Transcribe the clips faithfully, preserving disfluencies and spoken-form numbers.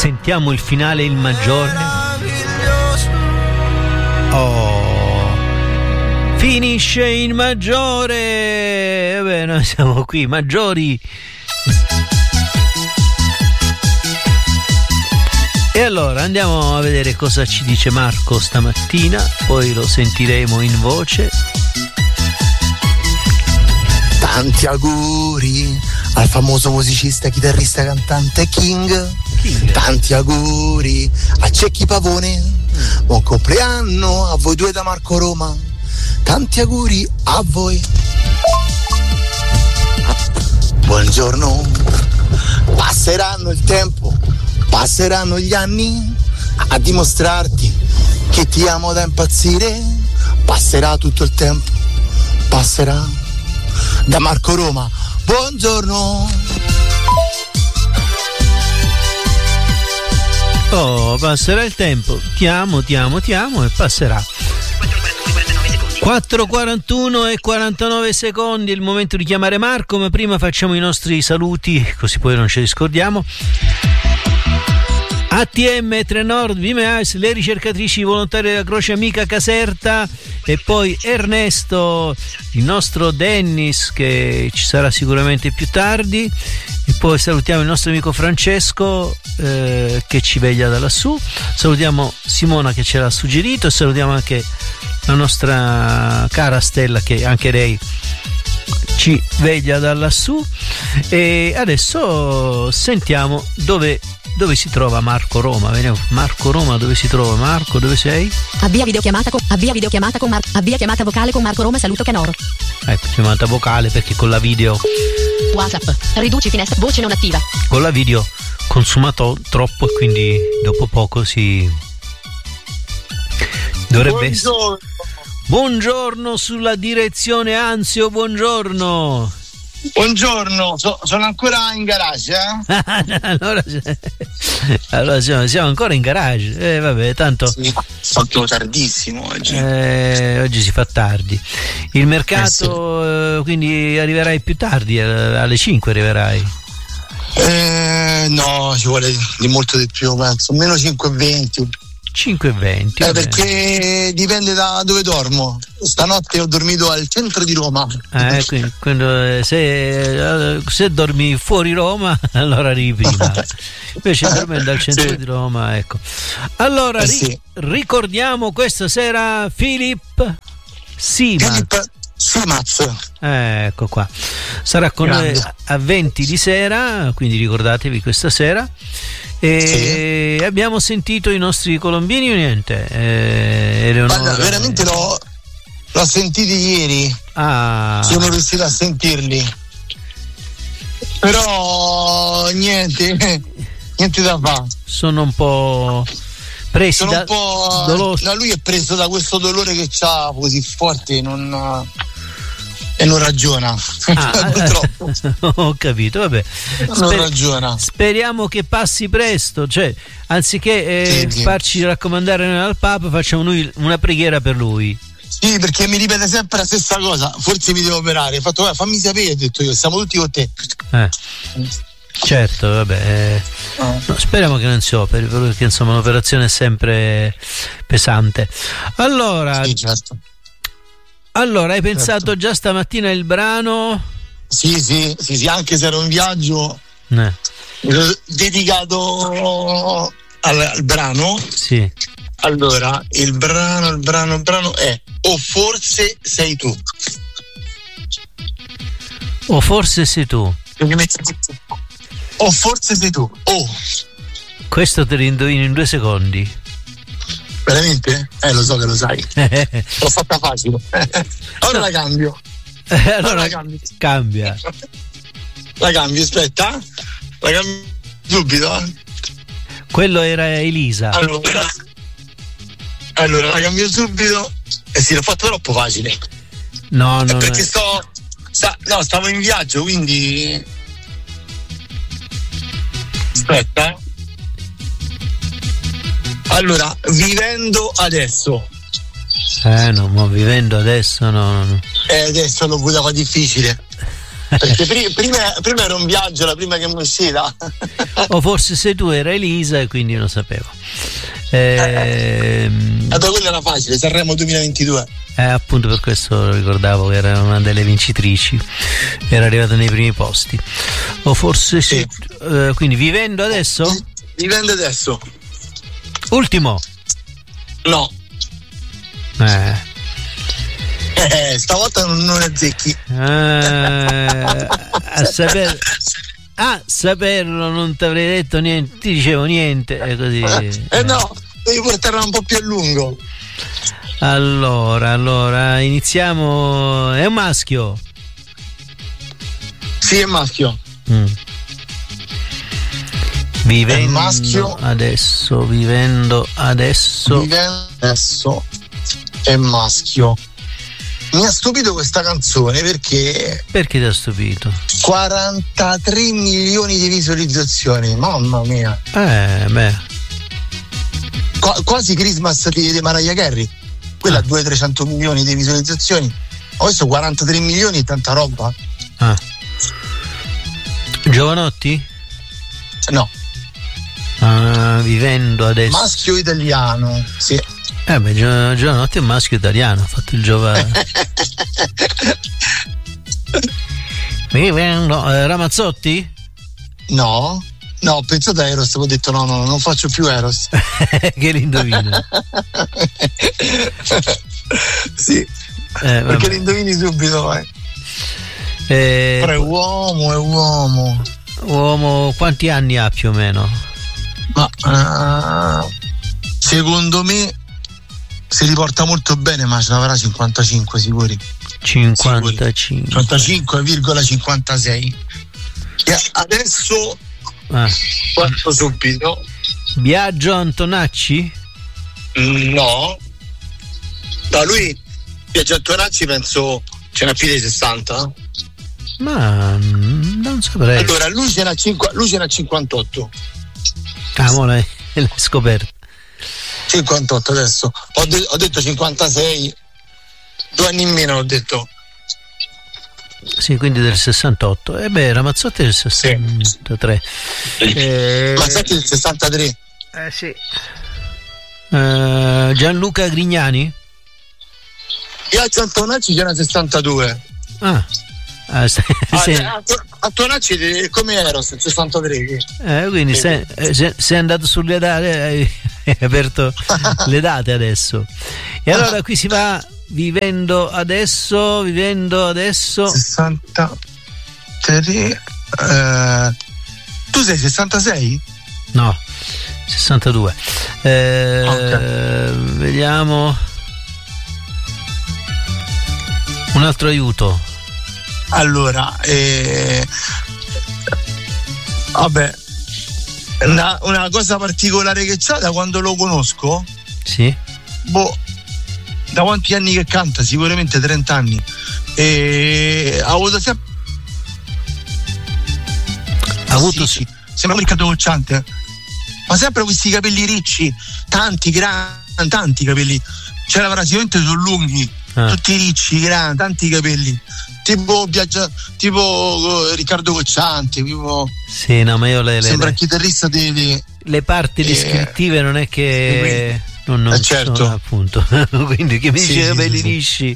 sentiamo il finale, il maggiore. Oh, finisce in maggiore. Vabbè, noi siamo qui maggiori. E allora andiamo a vedere cosa ci dice Marco stamattina, poi lo sentiremo in voce. Tanti auguri al famoso musicista, chitarrista, cantante King. King. Tanti auguri a Cecchi Pavone. Mm. Buon compleanno a voi due da Marco Roma. Tanti auguri a voi. Buongiorno. Passeranno il tempo, passeranno gli anni a dimostrarti che ti amo da impazzire. Passerà tutto il tempo, passerà. Da Marco Roma, buongiorno. Oh, passerà il tempo, ti amo, ti amo, ti amo e passerà. quattro quarantuno e quarantanove secondi, è il momento di chiamare Marco, ma prima facciamo i nostri saluti, così poi non ci riscordiamo. A T M Tre Nord, Vimeas, le ricercatrici volontarie della Croce Amica Caserta e poi Ernesto, il nostro Dennis che ci sarà sicuramente più tardi, e poi salutiamo il nostro amico Francesco eh, che ci veglia da lassù, salutiamo Simona che ce l'ha suggerito e salutiamo anche la nostra cara Stella che anche lei ci veglia da lassù. E adesso sentiamo dove Dove si trova Marco Roma? Vediamo. Marco Roma, dove si trova? Marco, dove sei? Avvia videochiamata con avvia videochiamata con Marco. Avvia chiamata vocale con Marco Roma, saluto Canoro. Ecco, chiamata vocale perché con la video. WhatsApp. Riduci finestra, voce non attiva. Con la video consuma to- troppo e quindi dopo poco si dovrebbe Buongiorno. essere. Buongiorno sulla direzione Anzio, buongiorno. Buongiorno, so, sono ancora in garage, eh? allora, allora siamo, siamo ancora in garage. Eh, vabbè, tanto. Sì, fatto tardissimo oggi. Eh, oggi si fa tardi. Il mercato, eh sì. eh, quindi arriverai più tardi, eh, alle cinque arriverai. Eh, no, ci vuole di molto di più, penso, meno cinque e venti. cinque e venti eh, perché dipende da dove dormo. Stanotte ho dormito al centro di Roma. Eh, quindi, quindi se, se dormi fuori Roma allora arrivi prima. Invece dormendo al centro sì. di Roma, ecco. Allora eh, ri- sì. ricordiamo questa sera Filippo Simaz. Filippo Simaz. Eh, ecco qua. Sarà con Grande. noi a venti di sera, quindi ricordatevi questa sera. E sì. abbiamo sentito i nostri colombini o niente? Eh, Eleonora, Guarda, veramente l'ho, l'ho sentiti ieri. Ah. Sono riuscito a sentirli. Però niente, niente da fare. Sono un po' presi Sono da un po'. dolore. No, lui è preso da questo dolore che c'ha così forte, non. E non ragiona. Ah, purtroppo. Ho capito, vabbè. Non Sper- ragiona. Speriamo che passi presto, cioè anziché eh, sì, sì. farci raccomandare noi al Papa, facciamo noi una preghiera per lui. Sì, perché mi ripete sempre la stessa cosa. Forse mi devo operare. Ho fatto, fammi sapere, ho detto io, siamo tutti con te. Eh. Certo, vabbè. Eh. No, speriamo che non si operi, perché insomma l'operazione è sempre pesante. Allora. Sì, certo. Allora, hai pensato certo. già stamattina il brano? Sì, sì, sì, sì, anche se ero in viaggio, Eh. dedicato al, al brano. Sì. Allora, il brano, il brano, il brano è O forse sei tu. O forse sei tu. O forse sei tu. Oh. Questo te lo indovino in due secondi. Veramente? Eh, lo so che lo sai. L'ho fatta facile. Ora la cambio. Eh, allora Ora la cambio. cambia. La cambio, aspetta. La cambio subito. Quello era Elisa. Allora, allora la cambio subito. Eh sì, l'ho fatto troppo facile. No, no. Eh, perché no. sto. Sta, no, stavo in viaggio, quindi. Aspetta. Allora, vivendo adesso. Eh, no, ma vivendo adesso no, no. Eh, adesso lo poteva difficile. Perché pri- prima, prima era un viaggio, la prima che mi è uscita. O forse sei tu, era Elisa e quindi non sapevo. Eh, eh, quella era facile, Sanremo duemilaventidue. Eh, appunto per questo ricordavo che era una delle vincitrici, era arrivata nei primi posti. O forse sì. Eh, quindi vivendo adesso? Vivendo adesso. Ultimo. No. Eh. Eh, stavolta non, non azzecchi. Eh, a saper, a saperlo non ti avrei detto niente, ti dicevo niente e così. Eh no, devi portarla un po' più a lungo. Allora, allora, iniziamo. È un maschio? Sì, è maschio. Mm. Vivendo è maschio. Adesso, vivendo adesso. Vivendo adesso è maschio. Mi ha stupito questa canzone perché. Perché ti ha stupito? quarantatré milioni di visualizzazioni, mamma mia. Eh, beh. Qu- quasi Christmas di, di Mariah Carey. Quella ha ah. duecento trecento milioni di visualizzazioni. Ho visto quarantatré milioni e tanta roba. Ah. Giovanotti? No. Ah, vivendo adesso. Maschio italiano, sì. Eh beh, Gio- Giovanotti è un maschio italiano, ha fatto il giovane. Vivendo. Eh, Ramazzotti? No. No, ho pensato a Eros, ho detto no, no, non faccio più Eros. Che l'indovino. Sì, eh, perché l'indovini subito, eh. Eh, Però è uomo, è uomo. Uomo, quanti anni ha più o meno? Ma uh, secondo me si riporta molto bene, ma ce l'avrà cinquantacinque sicuri. cinquantacinque. cinquantacinque virgola cinquantasei. E adesso ah. Guardo subito. Biagio Antonacci? No. No, lui Biagio Antonacci penso ce n'ha più di sessanta. Ma non saprei. Allora lui ce n'ha, cinqu- lui ce n'ha cinquantotto. Ah, mo l'hai, l'hai scoperto. cinquantotto adesso. Ho, de- ho detto cinquantasei. Due anni in meno ho detto. Sì, quindi del sessantotto. E eh beh, Ramazzotti è del sessantatré. Sì. Eh... Ramazzotti è del sessantatré. Eh sì. Uh, Gianluca Grignani? Biagio Antonacci ce n'ha sessantadue. Ah. Ah, stai, ah, sei... Antonacci è come Eros, il sessantatré. Eh, quindi sei, sei, sei andato sulle date, hai, hai aperto le date adesso. E allora qui si va vivendo adesso, vivendo adesso. sessantatré. Eh, tu sei sessantasei? No, sessantadue. Eh, okay. Vediamo. Un altro aiuto. Allora, eh, vabbè, una, una cosa particolare che c'ha da quando lo conosco? Sì. Boh, da quanti anni che canta? Sicuramente trenta anni. E ha avuto sempre. Ha avuto. Sì, sì. Sembra un Riccardo Cocciante, ma sempre questi capelli ricci, tanti, grandi, tanti capelli. C'era praticamente sono lunghi, ah. tutti ricci, grandi, tanti capelli. Tipo Biagio, tipo Riccardo Cocciante, tipo. Sì, no, ma io le, le sembra le, il chitarrista di, di le parti descrittive eh, non è che non, non eh, certo. sono, appunto. Quindi che mi sì, dice sì, capelli sì, lisci.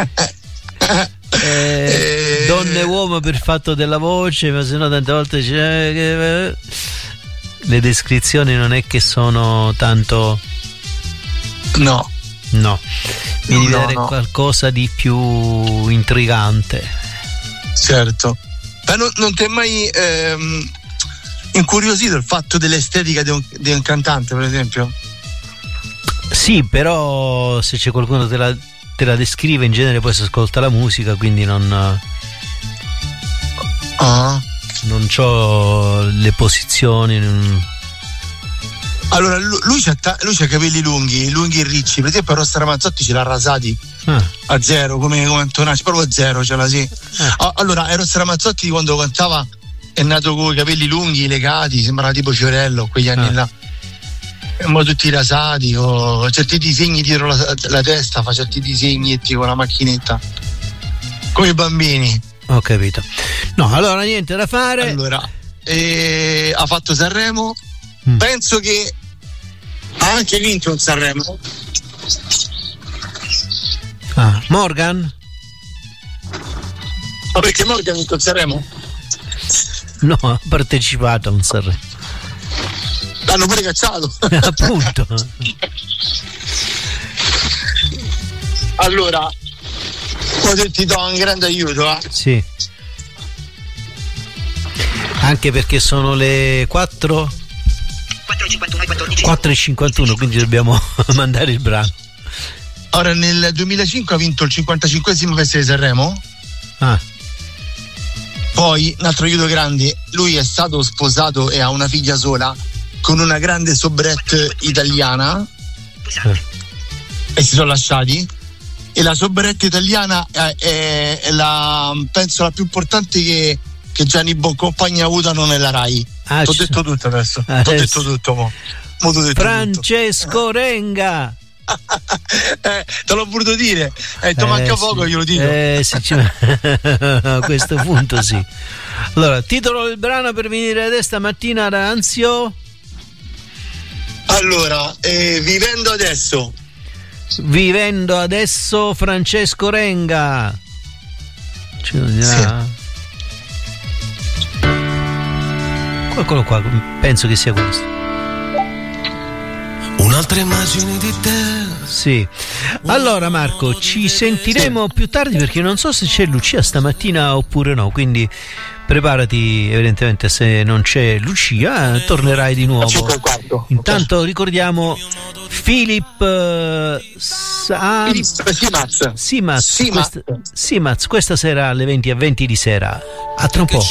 eh, donne e uomo per fatto della voce, ma se no tante volte c'è che le descrizioni non è che sono tanto. No. No, mi devi no, dare no. qualcosa di più intrigante. Certo. Ma non, non ti è mai ehm, incuriosito il fatto dell'estetica di un, di un cantante, per esempio? Sì, però se c'è qualcuno che te la, te la descrive, in genere poi si ascolta la musica, quindi non ah. non c'ho le posizioni. Non... Allora lui c'ha, ta- lui c'ha capelli lunghi, lunghi e ricci. Per esempio Rossa Ramazzotti ce l'ha rasati ah. a zero, come, come Antonacci, proprio a zero ce l'ha, sì. Ah. Allora Rossa Ramazzotti quando cantava è nato con i capelli lunghi, legati, sembrava tipo Fiorello quegli anni ah. là. Un po' tutti rasati, o certi disegni dietro la, la testa, fa certi disegni con la macchinetta. Come i bambini. Ho capito. No, allora niente da fare. Allora, eh, ha fatto Sanremo. Mm. Penso che ha anche vinto un Sanremo. Ah, Morgan? Ma perché Morgan ha vinto il Sanremo? No, ha partecipato a un Sanremo. L'hanno pure cacciato. Appunto. Allora, poi ti do un grande aiuto, eh? Sì. Anche perché sono le quattro quattro e cinquantuno, quindi dobbiamo mandare il brano. Ora, nel duemilacinque ha vinto il cinquantacinquesimo Festival di Sanremo. Ah. Poi, un altro aiuto grande, lui è stato sposato e ha una figlia sola con una grande soubrette italiana. Eh. E si sono lasciati. E la soubrette italiana è, è, è la, penso, la più importante che, che Gianni Boncompagni ha avuto nella Rai. Ah, T'ho detto tutto adesso. Ah, T'ho adesso. detto tutto, mo. Mo t'ho detto Francesco tutto. Renga. eh, te l'ho voluto dire. Eh, ti Eh, manca sì. poco, glielo dico. Eh, sì, ci... a questo punto sì. Allora, titolo del brano per venire da stamattina, Ranzio. Allora, eh, vivendo adesso. Vivendo adesso, Francesco Renga. Ce lo dirà? Sì. Eccolo qua, penso che sia questo. Un'altra immagine di te. Sì. Allora Marco, ci sentiremo più tardi perché non so se c'è Lucia stamattina oppure no, quindi preparati, evidentemente se non c'è Lucia tornerai di nuovo. Intanto ricordiamo Philip uh, Sa- Simaz. Simaz, Simaz. questa, Simaz questa sera alle venti e venti di sera. A tra un po'.